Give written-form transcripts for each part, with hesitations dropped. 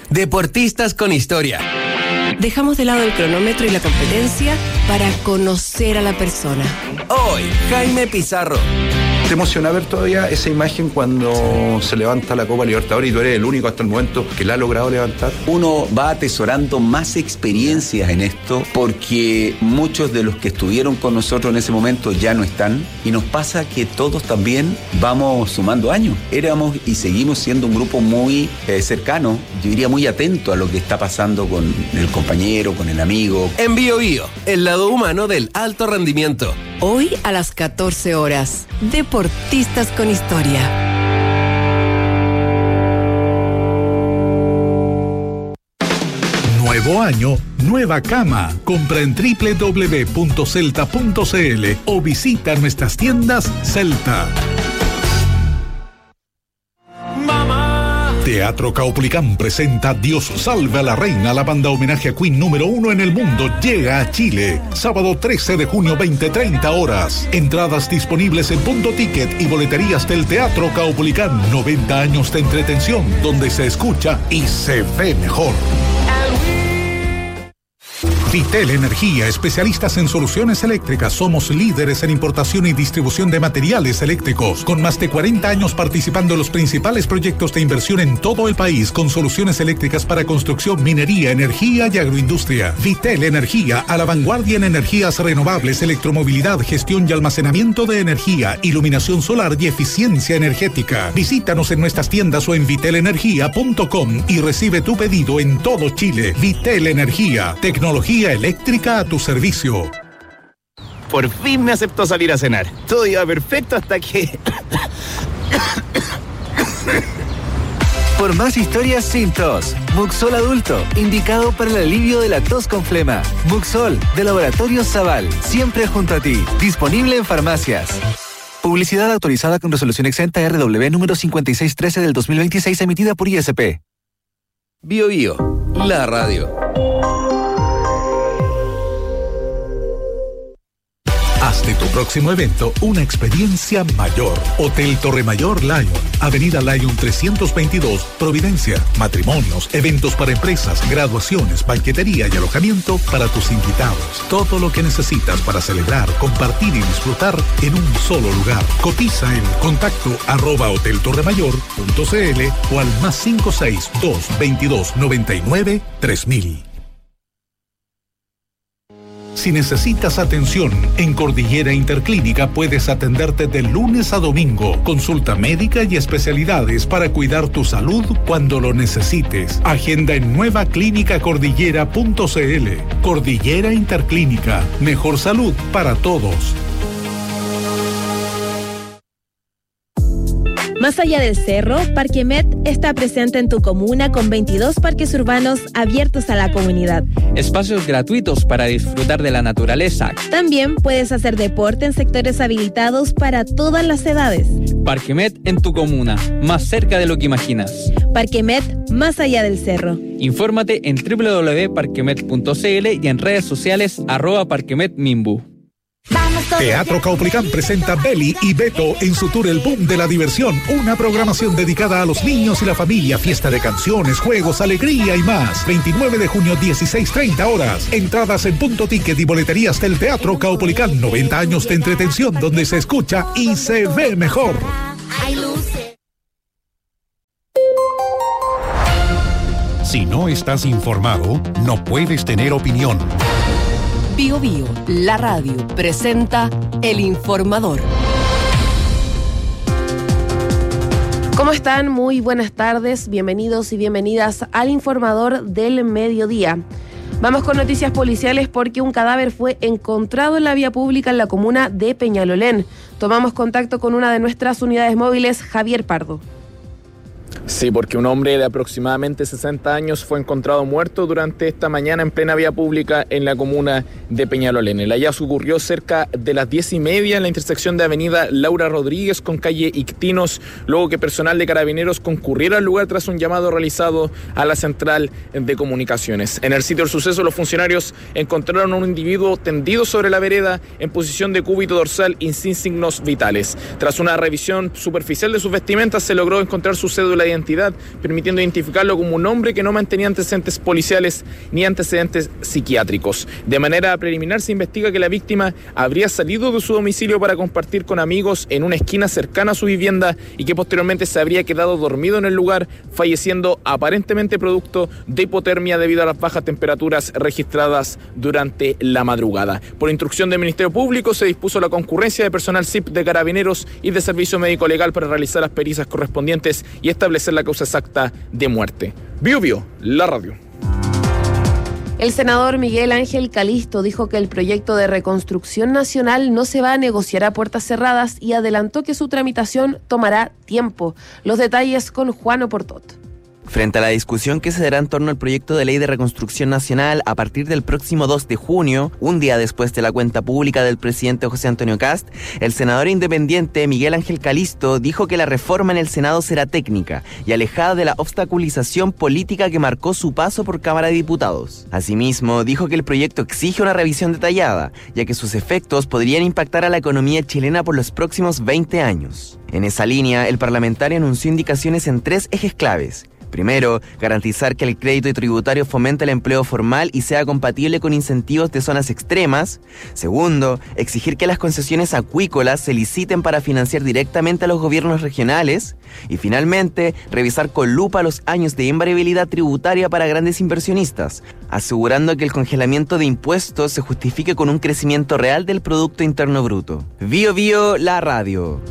Deportistas con historia. Dejamos de lado el cronómetro y la competencia para conocer a la persona. Hoy, Jaime Pizarro. ¿Te emociona ver todavía esa imagen cuando se levanta la Copa Libertadores y tú eres el único hasta el momento que la ha logrado levantar? Uno va atesorando más experiencias en esto porque muchos de los que estuvieron con nosotros en ese momento ya no están y nos pasa que todos también vamos sumando años. Éramos y seguimos siendo un grupo muy cercano, yo diría muy atento a lo que está pasando con el compañero, con el amigo. En Bio Bio, el lado humano del alto rendimiento. Hoy a las 14 horas. Deportistas con historia. Nuevo año, nueva cama. Compra en www.celta.cl o visita nuestras tiendas Celta. Teatro Caupolicán presenta Dios salve a la reina. La banda homenaje a Queen número 1 en el mundo llega a Chile. Sábado 13 de junio, 20:30 horas. Entradas disponibles en Punto Ticket y boleterías del Teatro Caupolicán. 90 años de entretención donde se escucha y se ve mejor. Vitel Energía, especialistas en soluciones eléctricas. Somos líderes en importación y distribución de materiales eléctricos, con más de 40 años participando en los principales proyectos de inversión en todo el país, con soluciones eléctricas para construcción, minería, energía y agroindustria. Vitel Energía, a la vanguardia en energías renovables, electromovilidad, gestión y almacenamiento de energía, iluminación solar y eficiencia energética. Visítanos en nuestras tiendas o en vitelenergia.com y recibe tu pedido en todo Chile. Vitel Energía, tecnología eléctrica a tu servicio. Por fin me aceptó salir a cenar. Todo iba perfecto hasta que... Por más historias sin tos, Muxol Adulto, indicado para el alivio de la tos con flema. Muxol, de Laboratorios Zaval, siempre junto a ti. Disponible en farmacias. Publicidad autorizada con resolución exenta RW número 5613 del 2026, emitida por ISP. Bio Bio, la radio. Haz de tu próximo evento una experiencia mayor. Hotel Torre Mayor Lion, Avenida Lion 322, Providencia. Matrimonios, eventos para empresas, graduaciones, banquetería y alojamiento para tus invitados. Todo lo que necesitas para celebrar, compartir y disfrutar en un solo lugar. Cotiza en contacto@hoteltorremayor.cl o al +562 22 99 3000. Si necesitas atención, en Cordillera Interclínica puedes atenderte de lunes a domingo. Consulta médica y especialidades para cuidar tu salud cuando lo necesites. Agenda en nuevaclínicacordillera.cl. Cordillera Interclínica. Mejor salud para todos. Más allá del cerro, Parquemet está presente en tu comuna con 22 parques urbanos abiertos a la comunidad. Espacios gratuitos para disfrutar de la naturaleza. También puedes hacer deporte en sectores habilitados para todas las edades. Parquemet en tu comuna, más cerca de lo que imaginas. Parquemet, más allá del cerro. Infórmate en www.parquemet.cl y en redes sociales @parquemetmimbu. Teatro Caupolicán presenta Beli y Beto en su tour El Boom de la Diversión, una programación dedicada a los niños y la familia, fiesta de canciones, juegos, alegría y más. 29 de junio, 16:30 horas. Entradas en Punto Ticket y boleterías del Teatro Caupolicán. 90 años de entretención donde se escucha y se ve mejor. Si no estás informado, no puedes tener opinión. Bio Bio, la radio, presenta El Informador. ¿Cómo están? Muy buenas tardes, bienvenidos y bienvenidas al Informador del Mediodía. Vamos con noticias policiales porque un cadáver fue encontrado en la vía pública en la comuna de Peñalolén. Tomamos contacto con una de nuestras unidades móviles, Javier Pardo. Sí, porque un hombre de aproximadamente 60 años fue encontrado muerto durante esta mañana en plena vía pública en la comuna de Peñalolén. El hallazgo ocurrió cerca de las 10:30 en la intersección de avenida Laura Rodríguez con calle Ictinos, luego que personal de Carabineros concurriera al lugar tras un llamado realizado a la central de comunicaciones. En el sitio del suceso, los funcionarios encontraron a un individuo tendido sobre la vereda en posición de cúbito dorsal y sin signos vitales. Tras una revisión superficial de sus vestimentas, se logró encontrar su cédula la identidad, permitiendo identificarlo como un hombre que no mantenía antecedentes policiales ni antecedentes psiquiátricos. De manera preliminar se investiga que la víctima habría salido de su domicilio para compartir con amigos en una esquina cercana a su vivienda y que posteriormente se habría quedado dormido en el lugar, falleciendo aparentemente producto de hipotermia debido a las bajas temperaturas registradas durante la madrugada. Por instrucción del Ministerio Público se dispuso la concurrencia de personal SIP de Carabineros y de Servicio Médico Legal para realizar las pericias correspondientes y establecer la causa exacta de muerte. Bio Bio, la radio. El senador Miguel Ángel Calisto dijo que el proyecto de reconstrucción nacional no se va a negociar a puertas cerradas y adelantó que su tramitación tomará tiempo. Los detalles con Juan Oportot. Frente a la discusión que se dará en torno al proyecto de ley de reconstrucción nacional a partir del próximo 2 de junio, un día después de la cuenta pública del presidente José Antonio Kast, el senador independiente Miguel Ángel Calisto dijo que la reforma en el Senado será técnica y alejada de la obstaculización política que marcó su paso por Cámara de Diputados. Asimismo, dijo que el proyecto exige una revisión detallada, ya que sus efectos podrían impactar a la economía chilena por los próximos 20 años. En esa línea, el parlamentario anunció indicaciones en 3 ejes claves. Primero, garantizar que el crédito tributario fomente el empleo formal y sea compatible con incentivos de zonas extremas. Segundo, exigir que las concesiones acuícolas se liciten para financiar directamente a los gobiernos regionales. Y finalmente, revisar con lupa los años de invariabilidad tributaria para grandes inversionistas, asegurando que el congelamiento de impuestos se justifique con un crecimiento real del Producto Interno Bruto. Bio Bio, la radio.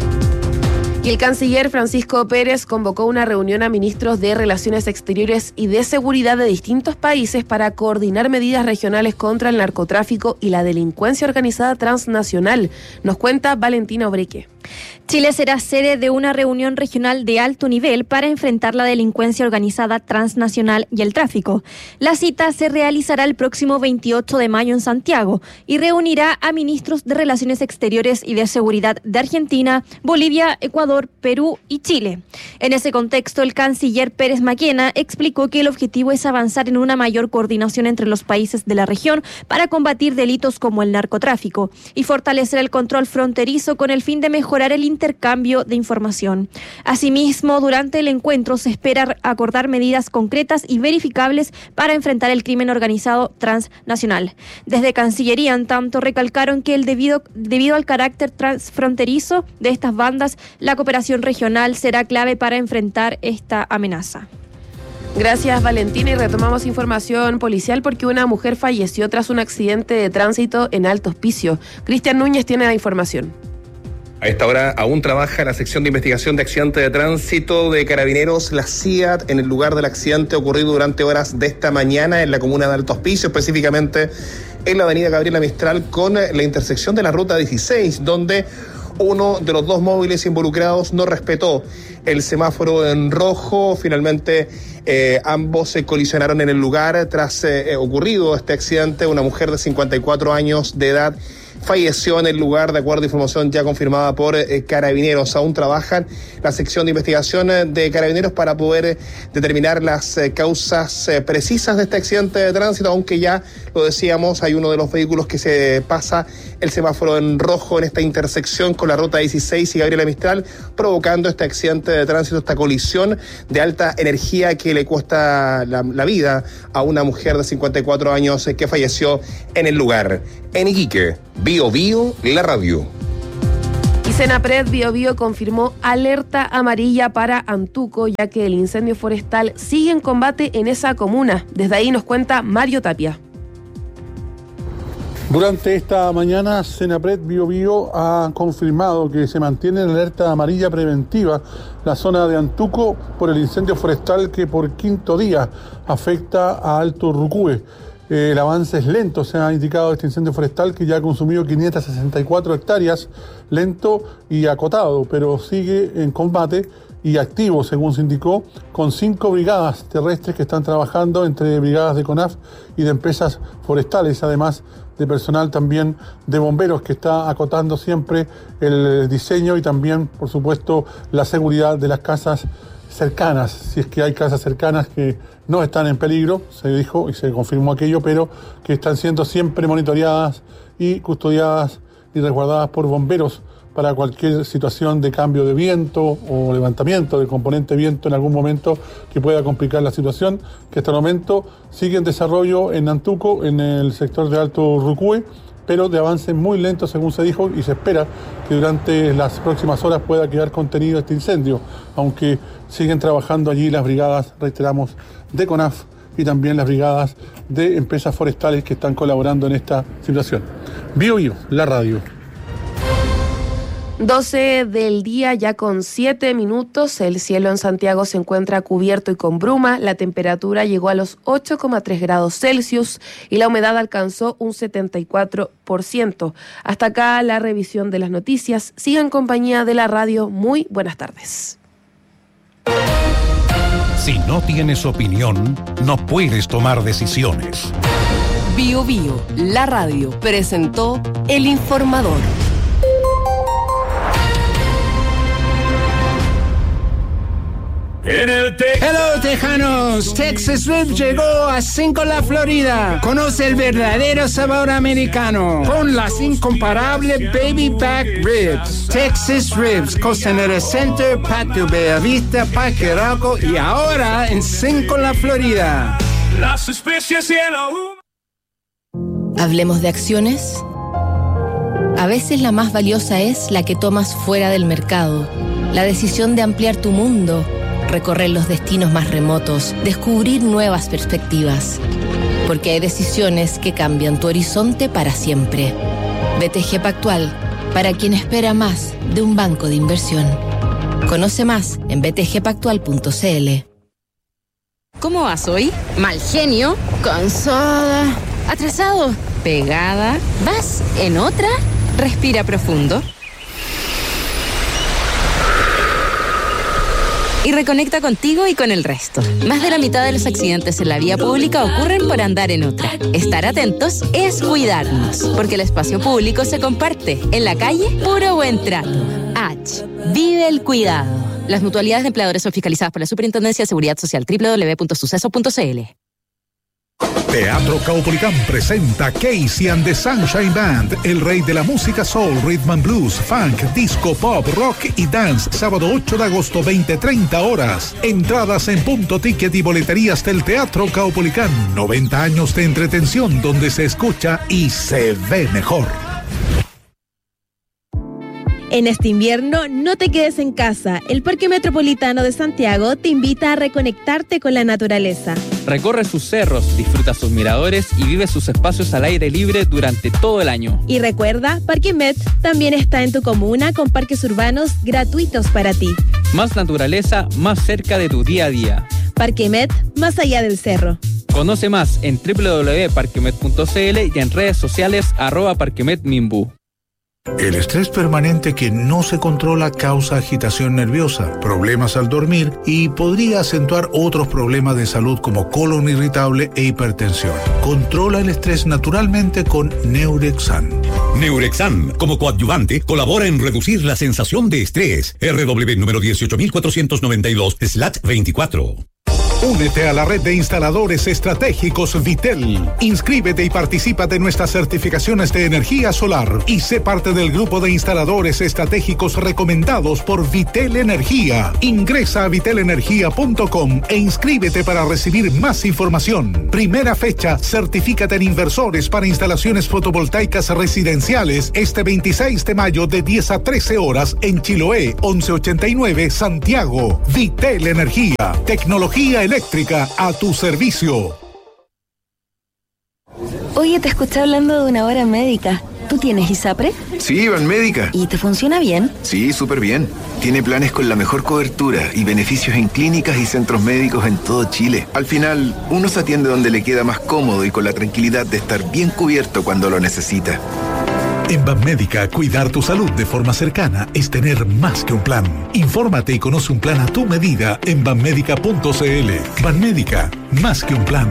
Y el canciller Francisco Pérez convocó una reunión a ministros de Relaciones Exteriores y de Seguridad de distintos países para coordinar medidas regionales contra el narcotráfico y la delincuencia organizada transnacional. Nos cuenta Valentina Obreque. Chile será sede de una reunión regional de alto nivel para enfrentar la delincuencia organizada transnacional y el tráfico. La cita se realizará el próximo 28 de mayo en Santiago y reunirá a ministros de Relaciones Exteriores y de Seguridad de Argentina, Bolivia, Ecuador, Perú y Chile. En ese contexto, el canciller Pérez Maquena explicó que el objetivo es avanzar en una mayor coordinación entre los países de la región para combatir delitos como el narcotráfico y fortalecer el control fronterizo con el fin de mejorar el intercambio de información. Asimismo, durante el encuentro se espera acordar medidas concretas y verificables para enfrentar el crimen organizado transnacional. Desde Cancillería, en tanto, recalcaron que debido al carácter transfronterizo de estas bandas, la cooperación regional será clave para enfrentar esta amenaza. Gracias, Valentina, y retomamos información policial porque una mujer falleció tras un accidente de tránsito en Alto Hospicio. Cristian Núñez tiene la información. A esta hora aún trabaja la sección de investigación de accidente de tránsito de Carabineros, la CIAT, en el lugar del accidente ocurrido durante horas de esta mañana en la comuna de Alto Hospicio, específicamente en la avenida Gabriela Mistral con la intersección de la ruta 16, donde uno de los 2 móviles involucrados no respetó el semáforo en rojo. Finalmente ambos se colisionaron en el lugar. Tras ocurrido este accidente, una mujer de 54 años de edad falleció en el lugar, de acuerdo a información ya confirmada por Carabineros. Aún trabajan la sección de investigación de Carabineros para poder determinar las causas precisas de este accidente de tránsito, aunque ya lo decíamos, hay uno de los vehículos que se pasa el semáforo en rojo en esta intersección con la ruta 16 y Gabriela Mistral, provocando este accidente de tránsito, esta colisión de alta energía que le cuesta la vida a una mujer de 54 años que falleció en el lugar. En Iquique, Bio Bio, la radio. Y Senapred Bio Bio confirmó alerta amarilla para Antuco, ya que el incendio forestal sigue en combate en esa comuna. Desde ahí nos cuenta Mario Tapia. Durante esta mañana, Senapred Bio Bio ha confirmado que se mantiene en alerta amarilla preventiva la zona de Antuco por el incendio forestal que por 5º día afecta a Alto Rucúe. El avance es lento, se ha indicado este incendio forestal que ya ha consumido 564 hectáreas, lento y acotado, pero sigue en combate y activo, según se indicó, con 5 brigadas terrestres que están trabajando entre brigadas de CONAF y de empresas forestales, además de personal también de bomberos que está acotando siempre el diseño y también, por supuesto, la seguridad de las casas cercanas, si es que hay casas cercanas que no están en peligro, se dijo y se confirmó aquello, pero que están siendo siempre monitoreadas y custodiadas y resguardadas por bomberos para cualquier situación de cambio de viento o levantamiento del componente viento en algún momento que pueda complicar la situación, que hasta el momento sigue en desarrollo en Antuco, en el sector de Alto Rucúe, pero de avance muy lento según se dijo, y se espera que durante las próximas horas pueda quedar contenido este incendio, aunque siguen trabajando allí las brigadas, reiteramos, de CONAF y también las brigadas de empresas forestales que están colaborando en esta situación. BioBio, la radio. 12 del día, ya con 7 minutos. El cielo en Santiago se encuentra cubierto y con bruma. La temperatura llegó a los 8,3 grados Celsius y la humedad alcanzó un 74%. Hasta acá la revisión de las noticias. Siga en compañía de la radio. Muy buenas tardes. Si no tienes opinión, no puedes tomar decisiones. BioBio, la radio, presentó El Informador. Hello, tejanos. Texas Ribs llegó a Cinco-La, Florida. Conoce el verdadero sabor americano con las incomparable Baby Back Ribs. Texas Ribs, Costanera Center, Patio Bellavista, Parque Arauco y ahora en Cinco-La, Florida. Las especies y el Hablemos de acciones. A veces la más valiosa es la que tomas fuera del mercado. La decisión de ampliar tu mundo, recorrer los destinos más remotos, descubrir nuevas perspectivas. Porque hay decisiones que cambian tu horizonte para siempre. BTG Pactual, para quien espera más de un banco de inversión. Conoce más en btgpactual.cl. ¿Cómo vas hoy? ¿Mal genio? ¿Cansada? ¿Atrasado? ¿Pegada? ¿Vas en otra? Respira profundo. Y reconecta contigo y con el resto. Más de la mitad de los accidentes en la vía pública ocurren por andar en otra. Estar atentos es cuidarnos, porque el espacio público se comparte. En la calle, puro buen trato. H. Vive el cuidado. Las mutualidades de empleadores son fiscalizadas por la Superintendencia de Seguridad Social. www.suceso.cl. Teatro Caupolicán presenta Casey and the Sunshine Band, el rey de la música soul, rhythm and blues, funk, disco, pop, rock y dance, sábado 8 de agosto, 20:30 horas. Entradas en Punto Ticket y boleterías del Teatro Caupolicán. 90 años de entretención donde se escucha y se ve mejor. En este invierno, no te quedes en casa. El Parque Metropolitano de Santiago te invita a reconectarte con la naturaleza. Recorre sus cerros, disfruta sus miradores y vive sus espacios al aire libre durante todo el año. Y recuerda, Parque Met también está en tu comuna con parques urbanos gratuitos para ti. Más naturaleza, más cerca de tu día a día. Parque Met, más allá del cerro. Conoce más en www.parquemet.cl y en redes sociales @parquemetminbu. El estrés permanente que no se controla causa agitación nerviosa, problemas al dormir y podría acentuar otros problemas de salud como colon irritable e hipertensión. Controla el estrés naturalmente con Neurexan. Neurexan, como coadyuvante, colabora en reducir la sensación de estrés. RW número 18492/24. Únete a la red de instaladores estratégicos Vitel. Inscríbete y participa de nuestras certificaciones de energía solar y sé parte del grupo de instaladores estratégicos recomendados por Vitel Energía. Ingresa a vitelenergia.com e inscríbete para recibir más información. Primera fecha, certifícate en inversores para instalaciones fotovoltaicas residenciales este 26 de mayo de 10 a 13 horas en Chiloé, 1189 Santiago. Vitel Energía, tecnología eléctrica a tu servicio. Oye, te escuché hablando de una hora médica. ¿Tú tienes ISAPRE? Sí, Banmédica. ¿Y te funciona bien? Sí, súper bien. Tiene planes con la mejor cobertura y beneficios en clínicas y centros médicos en todo Chile. Al final, uno se atiende donde le queda más cómodo y con la tranquilidad de estar bien cubierto cuando lo necesita. En Banmédica, cuidar tu salud de forma cercana es tener más que un plan. Infórmate y conoce un plan a tu medida en banmédica.cl. Banmédica, más que un plan.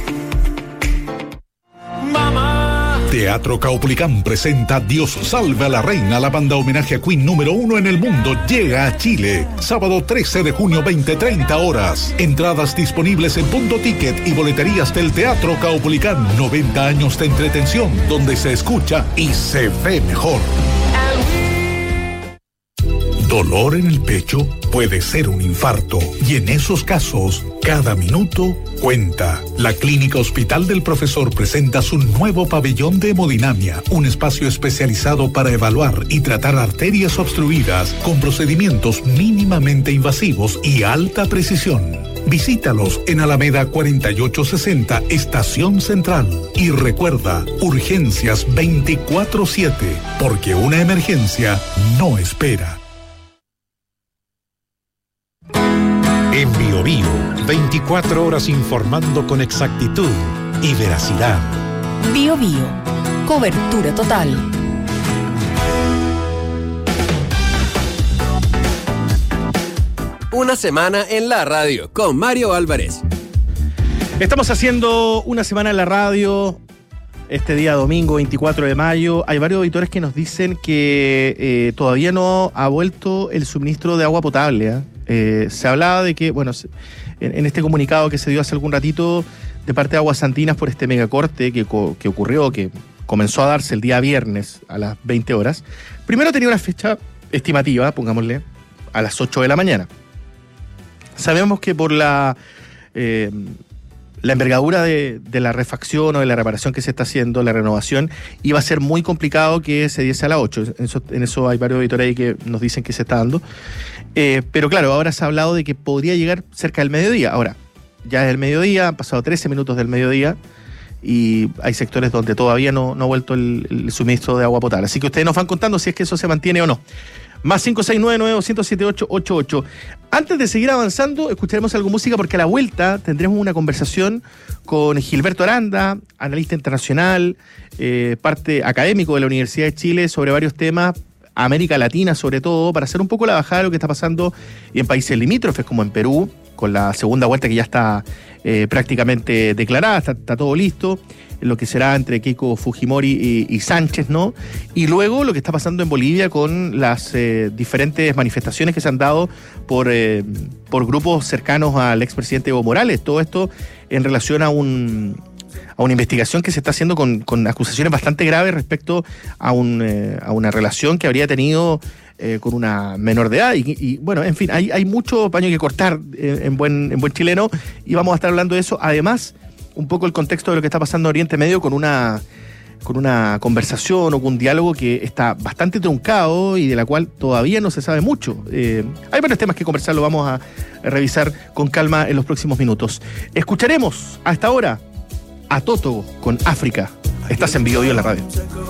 Teatro Caupolicán presenta Dios salve a la reina. La banda homenaje a Queen número 1 en el mundo llega a Chile. Sábado 13 de junio, 20:30 horas. Entradas disponibles en Punto Ticket y boleterías del Teatro Caupolicán. 90 años de entretención donde se escucha y se ve mejor. Dolor en el pecho puede ser un infarto y en esos casos, cada minuto cuenta. La Clínica Hospital del Profesor presenta su nuevo pabellón de hemodinamia, un espacio especializado para evaluar y tratar arterias obstruidas con procedimientos mínimamente invasivos y alta precisión. Visítalos en Alameda 4860, Estación Central. Y recuerda, urgencias 24/7, porque una emergencia no espera. En Bio Bio, 24 horas informando con exactitud y veracidad. Bio Bio, cobertura total. Una semana en la radio con Mario Álvarez. Estamos haciendo una semana en la radio. Este día domingo 24 de mayo, hay varios auditores que nos dicen que todavía no ha vuelto el suministro de agua potable. Se hablaba de que, bueno, en este comunicado que se dio hace algún ratito de parte de Aguas Andinas por este megacorte que ocurrió, que comenzó a darse el día viernes a las 20 horas, primero tenía una fecha estimativa, pongámosle, a las 8 de la mañana. Sabemos que por la envergadura de la refacción o de la reparación que se está haciendo, la renovación, iba a ser muy complicado que se diese a las 8. En eso hay varios auditores ahí que nos dicen que se está dando. Pero claro, ahora se ha hablado de que podría llegar cerca del mediodía. Ahora, ya es el mediodía, han pasado 13 minutos del mediodía y hay sectores donde todavía no ha vuelto el suministro de agua potable. Así que ustedes nos van contando si es que eso se mantiene o no. Más 569-900-7888. Antes de seguir avanzando, escucharemos algo de música porque a la vuelta tendremos una conversación con Gilberto Aranda, analista internacional, parte académico de la Universidad de Chile, sobre varios temas, América Latina sobre todo, para hacer un poco la bajada de lo que está pasando en países limítrofes como en Perú, con la segunda vuelta que ya está prácticamente declarada, está todo listo, lo que será entre Keiko Fujimori y Sánchez, ¿no? Y luego lo que está pasando en Bolivia con las diferentes manifestaciones que se han dado por grupos cercanos al expresidente Evo Morales. Todo esto en relación a una investigación que se está haciendo con acusaciones bastante graves respecto a una relación que habría tenido con una menor de edad. Y bueno, en fin, hay mucho paño que cortar en buen chileno y vamos a estar hablando de eso. Además, un poco el contexto de lo que está pasando en Oriente Medio con una conversación o con un diálogo que está bastante truncado y de la cual todavía no se sabe mucho. Hay varios temas que conversar, lo vamos a revisar con calma en los próximos minutos. Escucharemos a esta hora a Toto con África. Estás en Bio Bio en la radio.